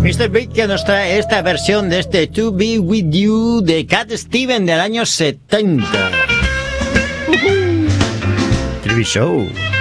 Mr. Big que nos trae esta versión de este To Be With You de Cat Stevens del año 70. TV Show.